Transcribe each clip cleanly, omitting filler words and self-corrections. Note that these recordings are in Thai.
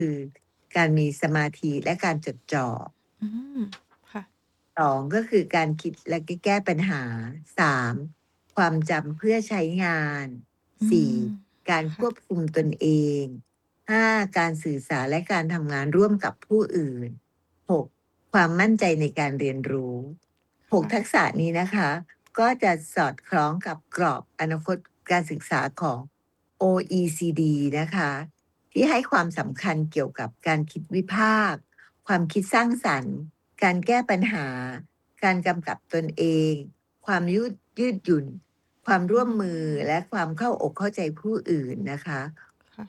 คือการมีสมาธิและการจดจ่ออืมค่ะ 2ก็คือการคิดและแก้ปัญหา3ความจำเพื่อใช้งานอื 4 มการคค่ะวบคุมตนเอง5การสื่อสารและการทำงานร่วมกับผู้อื่น6ความมั่นใจในการเรียนรู้6ทักค่ะษะนี้นะคะก็จะสอดคล้องกับกรอบอนาคตการศึกษาของ OECD นะคะที่ให้ความสำคัญเกี่ยวกับการคิดวิพากษ์ความคิดสร้างสรรค์การแก้ปัญหาการกำกับตนเองความยืดหยุ่นความร่วมมือและความเข้าอกเข้าใจผู้อื่นนะคะค่ะ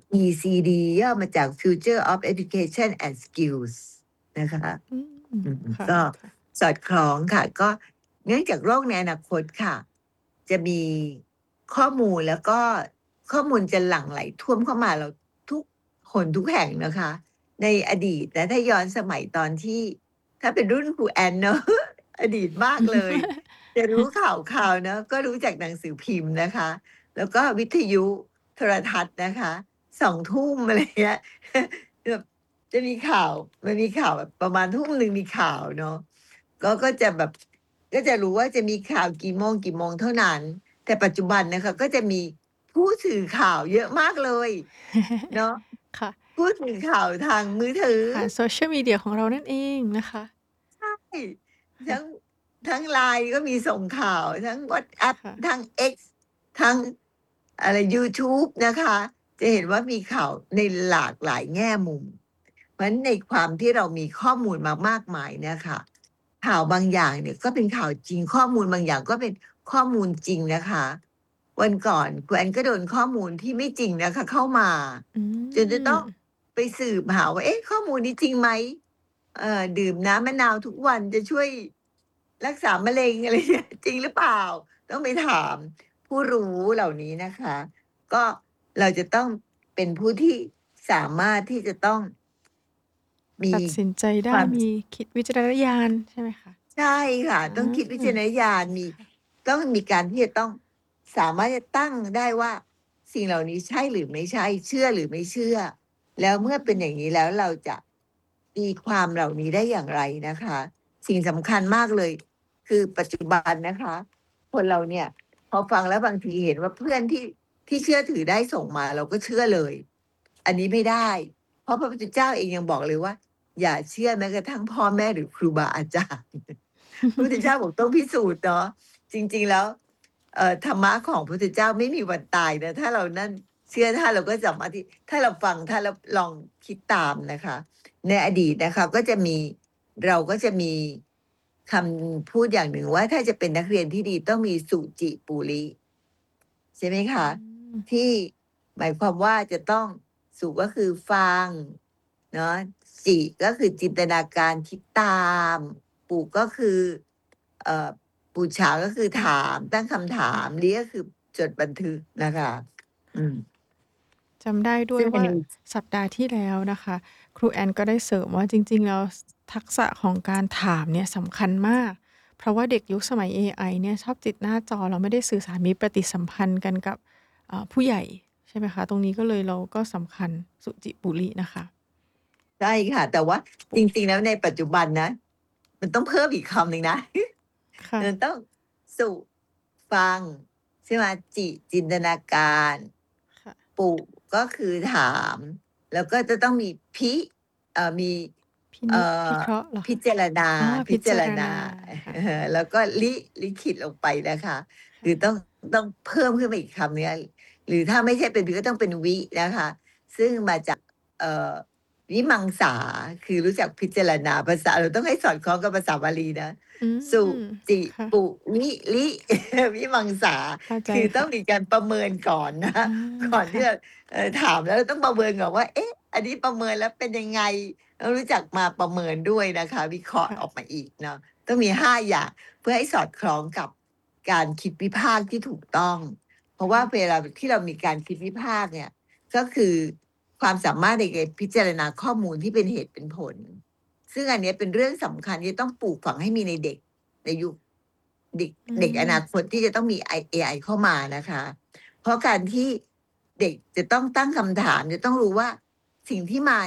OECD ย่อมาจาก Future of Education and Skills นะคะอืมค่ะก็ค่ะสอดคล้องค่ะก็เนื่องจากโลกในอนาคตค่ะจะมีข้อมูลแล้วก็ข้อมูลจะหลั่งไหลท่วมเข้ามาเราทุกคนทุกแห่งนะคะ ในอดีตนะถ้าย้อนสมัยตอนที่ถ้าเป็นรุ่นครูแอนเนาะอดีตมากเลยจะรู้ข่าวเนาะก็รู้จากหนังสือพิมพ์นะคะ แล้วก็วิทยุโทรทัศน์นะคะ20:00อะไรเงี้ยแบบจะมีข่าวมันมีข่าวแบบประมาณทุ่มหนึ่งมีข่าวเนาะก็จะแบบก็จะรู้ว่าจะมีข่าวกี่โมงเท่านั้นแต่ปัจจุบันนะคะก็จะมีผู้สื่อข่าวเยอะมากเลยเนาะค่ะผู้สื่อข่าวทางมือถือผ่าน Social Media ของเรานั่นเองนะคะใช่ค่ะทั้งทั้ง LINE ก็มีส่งข่าวทั้ง WhatsApp ค่ะทั้ง X ทั้งอะไรยูทูบนะคะจะเห็นว่ามีข่าวในหลากหลายแง่มุมเพราะฉะนั้นในความที่เรามีข้อมูลมามากมายเนี่ยค่ะข่าวบางอย่างเนี่ยก็เป็นข่าวจริงข้อมูลบางอย่างก็เป็นข้อมูลจริงนะคะวันก่อนคุณแอนก็โดนข้อมูลที่ไม่จริงนะคะเข้ามาอืจนจะมต้องไปสืบหาว่าเอ๊ะข้อมูลนี้จริงไหม ดื่มน้ำมะนาวทุกวันจะช่วยรักษามะเร็งอะไรเงี้ยจริงหรือเปล่าต้องไปถามผู้รู้เหล่านี้นะคะก็เราจะต้องเป็นผู้ที่สามารถที่จะต้องมีตัดสินใจความได้มีคิดวิจารณญาณใช่ไหมคะใช่ค่ะอาต้องคิดวิจารณญาณมีค่ะต้องมีการที่จะต้องสามารถจะตั้งได้ว่าสิ่งเหล่านี้ใช่หรือไม่ใช่เชื่อหรือไม่เชื่อแล้วอืเมื่อเป็นมอย่างนี้แล้วเราจะตีความเหล่านี้ได้อย่างไรนะคะสิ่งสำคัญมากเลยคือปัจจุบันนะคะคนเราเนี่ยพอฟังแล้วบางทีเห็นว่าเพื่อนที่เชื่อถือได้ส่งมาเราก็เชื่อเลยอันนี้ไม่ได้เพราะพระพุทธเจ้าเองยังบอกเลยว่าอย่าเชื่อแม้กระทั่งพ่อแม่หรือครูบาอาจารย์ พระพุทธเจ้าบอกต้องพิสูจน์เนาะจริงๆแล้วธรรมะของพระพุทธเจ้าไม่มีวันตายนะถ้าเรานั่นเชื่อถ้าเราก็สามารถที่ถ้าเราฟังถ้าเราลองคิดตามนะคะในอดีตนะคะก็จะมีเราก็จะมีคำพูดอย่างหนึ่งว่าถ้าจะเป็นนักเรียนที่ดีต้องมีสุจิปุริใช่ไหมอืคะมที่หมายความว่าจะต้องสุก็คือฟังเนาะจิก็คือจินตนาการคิดตามปุก็คือเอ่อปูชาก็คือถามตั้งคำถามนี้ก็คือจดบันทึกนะคะอืมจำได้ด้วยว่าซึ่งอันนี้สัปดาห์ที่แล้วนะคะครูแอนก็ได้เสริมว่าจริงๆแล้วทักษะของการถามเนี่ยสำคัญมากเพราะว่าเด็กยุคสมัยเอไอเนี่ยชอบติดหน้าจอแล้วไม่ได้สื่อสารมีปฏิสัมพันธ์กันกับผู้ใหญ่ใช่ไหมคะตรงนี้ก็เลยเราก็สำคัญสุจิปุรินะคะใช่ค่ะแต่ว่าจปุริงๆแล้วในปัจจุบันนะมันต้องเพิ่มอีกคำหนึ่งนะค่ะมันต้องสุฟังใช่ไหมจิจินตนาการค่ะปุก็คือถามแล้วก็จะต้องมีพิมีพินิจพิเคอราะห์เหรอคะพิจารณาอ๋อพิพิจารจารณาณาค่ะแล้วก็ลิขิตลงไปนะคะคือค่ะต้องเพิ่มขึ้นมาอีกคำเนี้ยหรือถ้าไม่ใช่เป็นพิก็ต้องเป็นวินะคะซึ่งมาจากเอ่อวิมังสาคือรู้จักพิจารณาภาษาเราต้องให้สอดคล้องกับภาษาบาลีนะอืสุมจิค่ะปุลิวิมังสาเข้าใจคือต้องค่ะมีการประเมินก่อนนะอาก่อนที่ค่ะจะถามแล้วเราต้องประเมินก่อนว่าเอ๊ะอันนี้ประเมินแล้วเป็นยังไงต้องรู้จักมาประเมินด้วยนะคะวิเคราะห์ค่ะออกมาอีกเนาะต้องมี5อย่างเพื่อให้สอดคล้องกับการคิดวิพากษ์ที่ถูกต้องเพราะว่าเวค่ะลาที่เรามีการคิดวิพากษ์เนี่ยก็คือความสามารถในการพิจารณาข้อมูลที่เป็นเหตุเป็นผลซึ่งอันเนี้ยเป็นเรื่องสำคัญที่ต้องปลูกฝังให้มีในเด็ก ในยุคเด็กอืเด็กอมนาคตที่จะต้องมีเอไอเข้ามานะคะ เพราะการที่เด็กจะต้องตั้งคำถามจะต้องรู้ว่าสิ่งที่มา